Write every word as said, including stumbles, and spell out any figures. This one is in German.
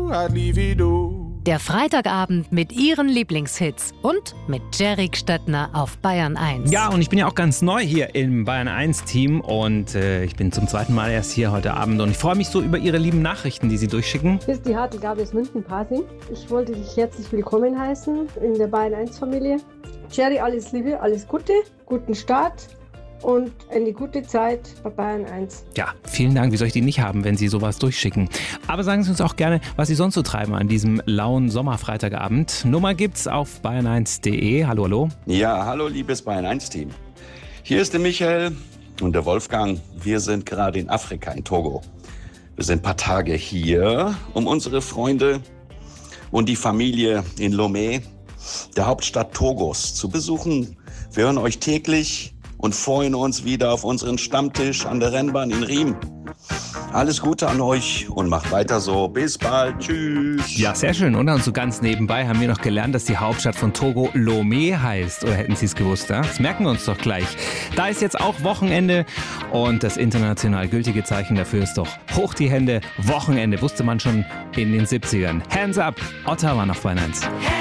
do, I'd leave it do. Der Freitagabend mit Ihren Lieblingshits und mit Jerry Stöttner auf Bayern eins. Ja, und ich bin ja auch ganz neu hier im Bayern eins Team und äh, ich bin zum zweiten Mal erst hier heute Abend und ich freue mich so über Ihre lieben Nachrichten, die Sie durchschicken. Hier ist die Hartl-Gabi aus München-Pasing. Ich wollte dich herzlich willkommen heißen in der Bayern eins Familie. Jerry, alles Liebe, alles Gute, guten Start und eine gute Zeit bei Bayern eins. Ja, vielen Dank. Wie soll ich die nicht haben, wenn Sie sowas durchschicken? Aber sagen Sie uns auch gerne, was Sie sonst so treiben an diesem lauen Sommerfreitagabend. Nummer gibt's auf bayern eins punkt de. Hallo, hallo. Ja, hallo liebes Bayern eins Team. Hier ist der Michael und der Wolfgang. Wir sind gerade in Afrika, in Togo. Wir sind ein paar Tage hier, um unsere Freunde und die Familie in Lomé, der Hauptstadt Togos, zu besuchen. Wir hören euch täglich und freuen uns wieder auf unseren Stammtisch an der Rennbahn in Riem. Alles Gute an euch und macht weiter so. Bis bald. Tschüss. Ja, sehr schön. Und so ganz nebenbei haben wir noch gelernt, dass die Hauptstadt von Togo Lomé heißt. Oder hätten Sie es gewusst? Ja? Das merken wir uns doch gleich. Da ist jetzt auch Wochenende und das international gültige Zeichen dafür ist doch hoch die Hände. Wochenende wusste man schon in den siebzigern. Hands up. Ottawa auf Bayern eins.